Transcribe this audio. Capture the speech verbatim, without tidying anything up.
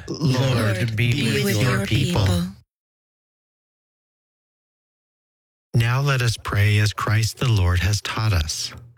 Lord, be, be with, with your, your people. people. Now let us pray as Christ the Lord has taught us.